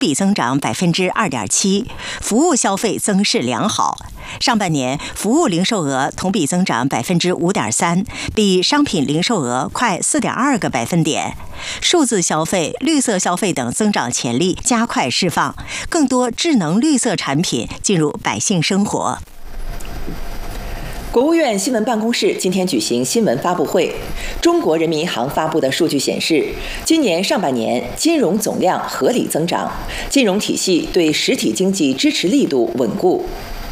比增长2.7%，服务消费增势良好。上半年服务零售额同比增长5.3%，比商品零售额快4.2个百分点。数字消费、绿色消费等增长潜力加快释放，更多智能绿色产品进入百姓生活。 国务院新闻办公室今天举行新闻发布会，中国人民银行发布的数据显示，今年上半年金融总量合理增长，金融体系对实体经济支持力度稳固。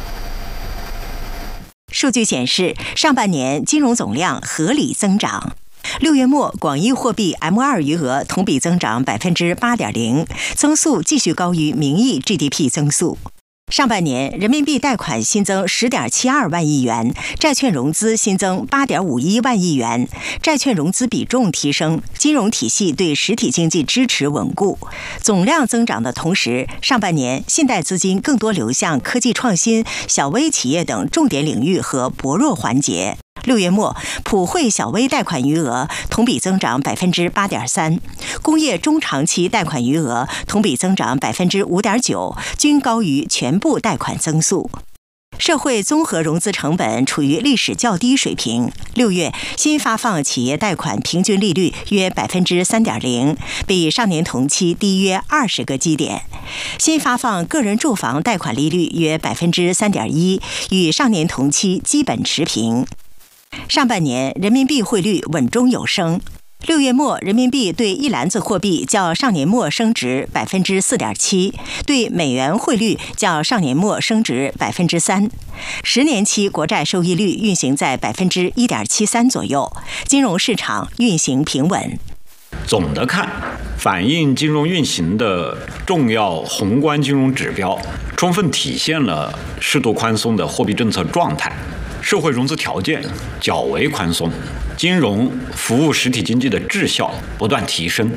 数据显示，上半年金融总量合理增长。6月末，广义货币 M2 余额同比增长8.0%，增速继续高于名义 GDP 增速。上半年人民币贷款新增10.72万亿元，债券融资新增8.51万亿元，债券融资比重提升，金融体系对实体经济支持稳固。总量增长的同时，上半年信贷资金更多流向科技创新、小微企业等重点领域和薄弱环节。6月末，普惠小微贷款余额同比增长8.3%，工业中长期贷款余额同比增长5.9%，均高于全部贷款增速。社会综合融资成本处于历史较低水平。6月新发放企业贷款平均利率约3.0%，比上年同期低约20个基点。新发放个人住房贷款利率约3.1%，与上年同期基本持平。上半年人民币汇率稳中有升。6月末，人民币对一篮子货币较上年末升值4.7%，对美元汇率较上年末升值3%。10年期国债收益率运行在1.73%左右，金融市场运行平稳。 总的看，反映金融运行的重要宏观金融指标，充分体现了适度宽松的货币政策状态。社会融资条件较为宽松，金融服务实体经济的质效不断提升。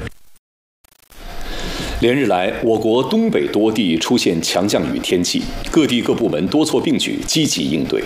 连日来，我国东北多地出现强降雨天气，各地各部门多措并举，积极应对。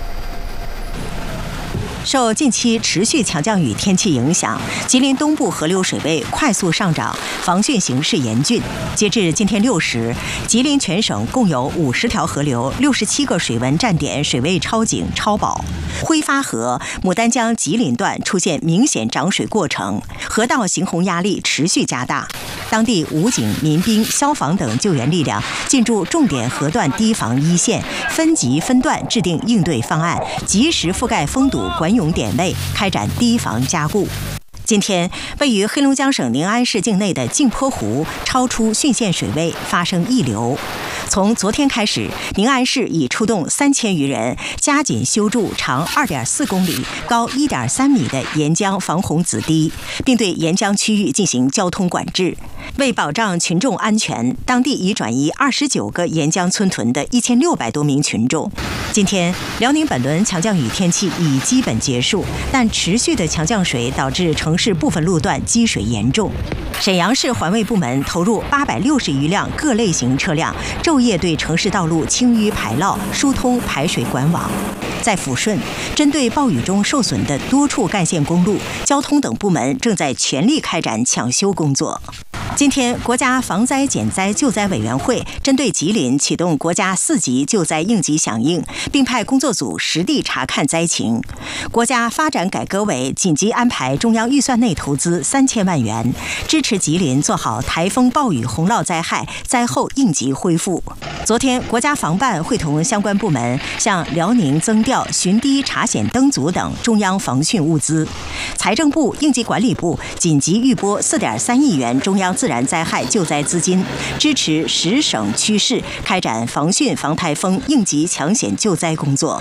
受近期持续强降雨天气影响，吉林东部河流水位快速上涨，防汛形势严峻。截至今天6时，吉林全省共有50条河流、67个水文站点水位超警超保。挥发河、牡丹江吉林段出现明显涨水过程，河道行洪压力持续加大。当地武警、民兵、消防等救援力量进驻重点河段堤防一线，分级分段制定应对方案，及时覆盖封堵管涌点位，开展堤防加固。今天，位于黑龙江省宁安市境内的镜坡湖超出汛限水位，发生溢流。从昨天开始，宁安市已出动3000余人，加紧修筑长2.4公里、高1.3米的沿江防洪子堤，并对沿江区域进行交通管制。为保障群众安全，当地已转移29个沿江村屯的1600多名群众。今天，辽宁本轮强降雨天气已基本结束，但持续的强降水导致城市部分路段积水严重。沈阳市环卫部门投入860余辆各类型车辆，昼夜对城市道路清淤排涝、疏通排水管网。在抚顺，针对暴雨中受损的多处干线公路，交通等部门正在全力开展抢修工作。今天，国家防灾减灾救灾委员会针对吉林启动国家4级救灾应急响应，并派工作组实地查看灾情。国家发展改革委紧急安排中央预算内投资3000万元，支持吉林做好台风、暴雨、洪涝灾害灾后应急恢复。昨天，国家防办会同相关部门向辽宁增调巡堤查险灯组等中央防汛物资。财政部、应急管理部紧急预拨4.3亿元中央自然灾害救灾资金，支持10省区市开展防汛防台风应急抢险救灾工作。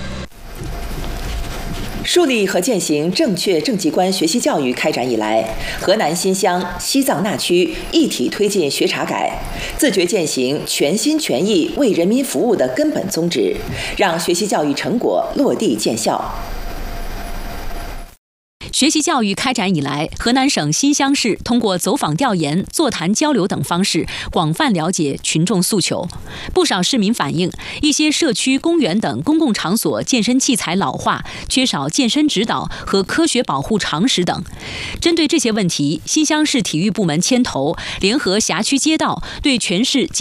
树立和践行正确政绩观学习教育开展以来，河南新乡、西藏那区一体推进学查改，自觉践行全心全意为人民服务的根本宗旨，让学习教育成果落地见效。 学习教育开展以来，河南省新乡市通过走访调研、座谈交流等方式，广泛了解群众诉求。不少市民反映，一些社区、公园等公共场所健身器材老化，缺少健身指导和科学保护常识等。针对这些问题，新乡市体育部门牵头，联合辖区街道，对全市